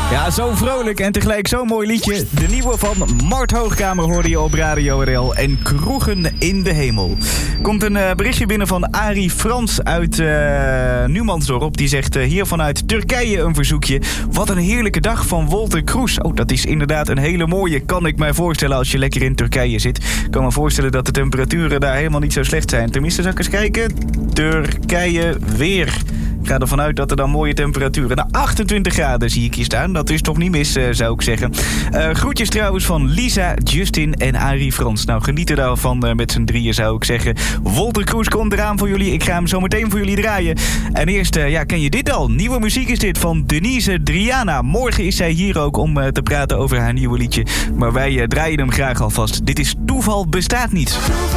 Ja, zo vrolijk en tegelijk zo'n mooi liedje. De nieuwe van Mart Hoogkamer hoorde je op Radio RL en Kroegen in de Hemel. Komt een berichtje binnen van Arie Frans uit Numansdorp. Die zegt hier vanuit Turkije een verzoekje. Wat een heerlijke dag van Wolter Kroes. Oh, dat is inderdaad een hele mooie, kan ik mij voorstellen als je lekker in Turkije zit. Ik kan me voorstellen dat de temperaturen daar helemaal niet zo slecht zijn. Tenminste, zal ik eens kijken. Turkije weer. Ik ga ervan uit dat er dan mooie temperaturen... Nou, 28 graden zie ik hier staan. Dat is toch niet mis, zou ik zeggen. Groetjes trouwens van Lisa, Justin en Arie Frans. Nou, geniet er daarvan met z'n drieën, zou ik zeggen. Wolter Kroes komt eraan voor jullie. Ik ga hem zo meteen voor jullie draaien. En eerst, ken je dit al? Nieuwe muziek is dit van Denise Driana. Morgen is zij hier ook om te praten over haar nieuwe liedje. Maar wij draaien hem graag alvast. Dit is Toeval bestaat niet.